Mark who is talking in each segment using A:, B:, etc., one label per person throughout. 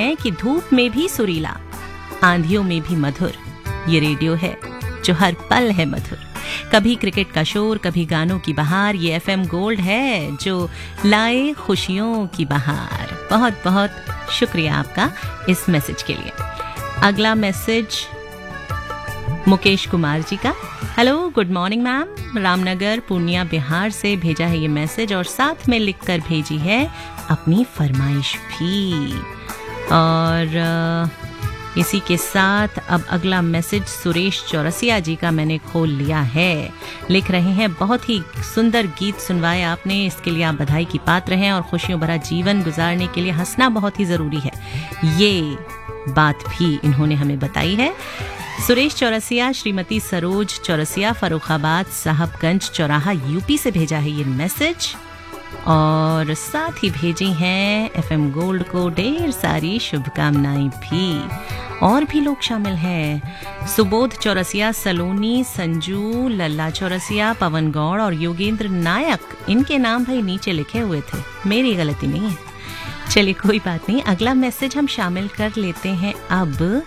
A: हैं कि धूप में भी सुरीला, आंधियों में भी मधुर, ये रेडियो है जो हर पल है मधुर। कभी क्रिकेट का शोर, कभी गानों की बहार, ये एफएम गोल्ड है जो लाए खुशियों की बहार। बहुत बहुत शुक्रिया आपका इस मैसेज के लिए। अगला मैसेज मुकेश कुमार जी का। Hello, good morning ma'am, Ramnagar Purnia Bihar से भेजा है ये मैसेज और साथ में लिखकर भेजी है अपनी फरमाइश भी। और इसी के साथ अब अगला मैसेज सुरेश चौरसिया जी का मैंने खोल लिया है। लिख रहे हैं, बहुत ही सुंदर गीत सुनवाए आपने, इसके लिए आप बधाई की पात्र हैं और खुशियों भरा जीवन गुजारने के लिए हंसना बहुत ही ज़रूरी है, ये बात भी इन्होंने हमें बताई है। सुरेश चौरसिया, श्रीमती सरोज चौरसिया, फर्रुखाबाद साहबगंज चौराहा यूपी से भेजा है ये मैसेज और साथ ही भेजी हैं एफएम गोल्ड को ढेर सारी शुभकामनाएं भी। और भी लोग शामिल हैं, सुबोध चौरसिया, सलोनी, संजू, लल्ला चौरसिया, पवन गौड़ और योगेंद्र नायक। इनके नाम भाई नीचे लिखे हुए थे, मेरी गलती नहीं है। चलिए कोई बात नहीं, अगला मैसेज हम शामिल कर लेते हैं। अब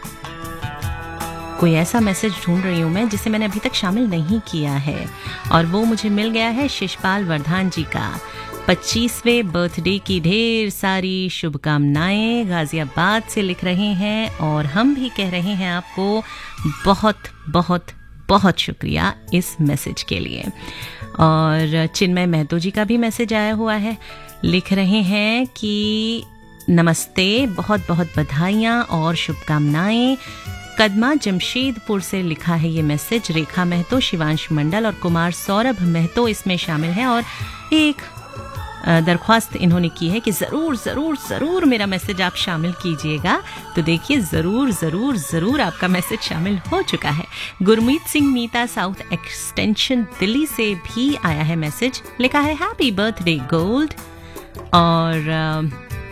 A: कोई ऐसा मैसेज ढूंढ रही हूँ मैं जिसे मैंने अभी तक शामिल नहीं किया है और वो मुझे मिल गया है शिशपाल वर्धान जी का। 25वें बर्थडे की ढेर सारी शुभकामनाएं गाजियाबाद से लिख रहे हैं और हम भी कह रहे हैं आपको बहुत बहुत बहुत शुक्रिया इस मैसेज के लिए। और चिन्मय महतो जी का भी मैसेज आया हुआ है, लिख रहे हैं कि नमस्ते, बहुत बहुत बधाइयाँ और शुभकामनाएं। कदमा जमशेदपुर से लिखा है ये मैसेज। रेखा महतो, शिवांश मंडल और कुमार सौरभ महतो इसमें शामिल हैं और एक दरख्वास्त इन्होंने की है कि ज़रूर ज़रूर ज़रूर मेरा मैसेज आप शामिल कीजिएगा। तो देखिए ज़रूर ज़रूर ज़रूर आपका मैसेज शामिल हो चुका है। गुरमीत सिंह मीता, साउथ एक्सटेंशन दिल्ली से भी आया है मैसेज, लिखा है हैप्पी बर्थडे गोल्ड। और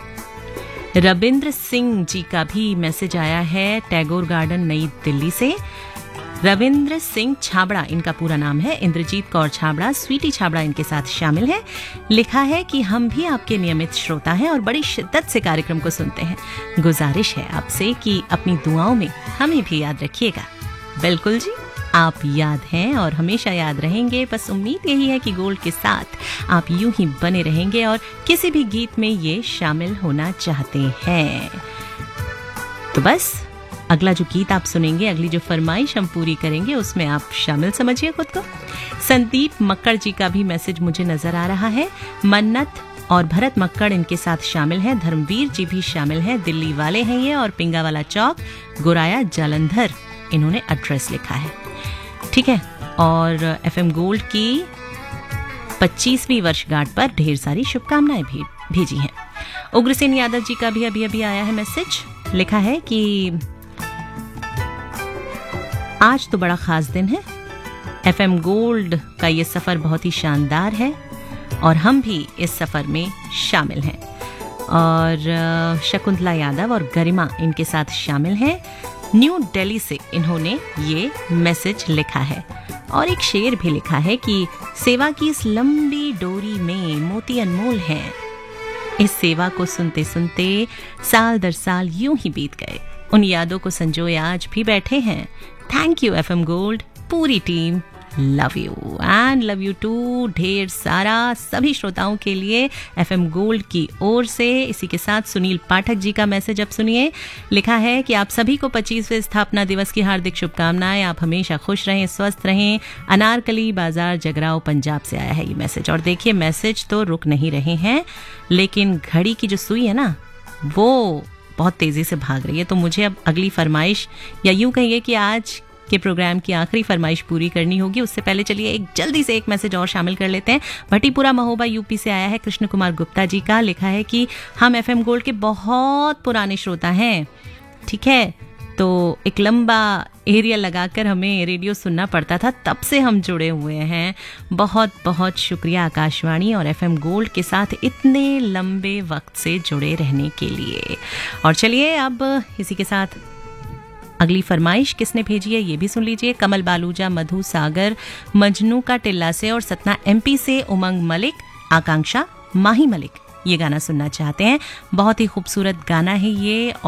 A: रविंद्र सिंह जी का भी मैसेज आया है टैगोर गार्डन नई दिल्ली से। रविंद्र सिंह छाबड़ा इनका पूरा नाम है, इंद्रजीत कौर छाबड़ा, स्वीटी छाबड़ा इनके साथ शामिल है। लिखा है कि हम भी आपके नियमित श्रोता हैं और बड़ी शिद्दत से कार्यक्रम को सुनते हैं। गुजारिश है आपसे कि अपनी दुआओं में हमें भी याद रखिएगा। बिल्कुल जी, आप याद हैं और हमेशा याद रहेंगे। बस उम्मीद यही है कि गोल्ड के साथ आप यूं ही बने रहेंगे और किसी भी गीत में ये शामिल होना चाहते हैं तो बस अगला जो गीत आप सुनेंगे, अगली जो फरमाइश हम पूरी करेंगे उसमें आप शामिल समझिए खुद को। संदीप मक्कड़ जी का भी मैसेज मुझे नजर आ रहा है। मन्नत और भरत मक्कड़ इनके साथ शामिल हैं। धर्मवीर जी भी शामिल हैं, दिल्ली वाले हैं ये, और पिंगावाला चौक, गुराया, जालंधर इन्होंने एड्रेस लिखा है। ठीक है, और एफएम गोल्ड की 25वीं वर्षगांठ पर ढेर सारी शुभकामनाएं भी भेजी हैं। उग्रसेन यादव जी का भी अभी अभी आया है मैसेज, लिखा है कि आज तो बड़ा खास दिन है, एफएम गोल्ड का ये सफर बहुत ही शानदार है और हम भी इस सफर में शामिल हैं। और शकुंतला यादव और गरिमा इनके साथ शामिल हैं। न्यू दिल्ली से इन्होंने ये मैसेज लिखा है और एक शेर भी लिखा है कि सेवा की इस लंबी डोरी में मोती अनमोल हैं। इस सेवा को सुनते सुनते साल दर साल यूं ही बीत गए, उन यादों को संजोए आज भी बैठे हैं। थैंक यू एफएम गोल्ड, पूरी team love you and love you to. ढेर सारा सभी श्रोताओं के लिए एफएम गोल्ड की ओर से। इसी के साथ सुनील पाठक जी का मैसेज अब सुनिए, लिखा है कि आप सभी को 25वें स्थापना दिवस की हार्दिक शुभकामनाएं। आप हमेशा खुश रहें, स्वस्थ रहें। अनारकली बाजार, जगराव, पंजाब से आया है ये मैसेज। और देखिए मैसेज तो रुक नहीं रहे हैं, लेकिन घड़ी की जो सुई है ना वो बहुत तेजी से भाग रही है। तो मुझे अब अगली फरमाइश, या यूं कहिए कि आज के प्रोग्राम की आखिरी फरमाइश पूरी करनी होगी। उससे पहले चलिए एक जल्दी से एक मैसेज और शामिल कर लेते हैं। भट्टीपुरा महोबा यूपी से आया है कृष्ण कुमार गुप्ता जी का। लिखा है कि हम एफएम गोल्ड के बहुत पुराने श्रोता हैं। ठीक है, तो एक लंबा एरिया लगाकर हमें रेडियो सुनना पड़ता था, तब से हम जुड़े हुए हैं। बहुत बहुत शुक्रिया आकाशवाणी और एफएम गोल्ड के साथ इतने लंबे वक्त से जुड़े रहने के लिए। और चलिए अब इसी के साथ अगली फरमाइश किसने भेजी है ये भी सुन लीजिए। कमल बालूजा, मधु सागर, मजनू का टिल्ला से और सतना एमपी से उमंग मलिक, आकांक्षा, माही मलिक ये गाना सुनना चाहते हैं। बहुत ही खूबसूरत गाना है ये।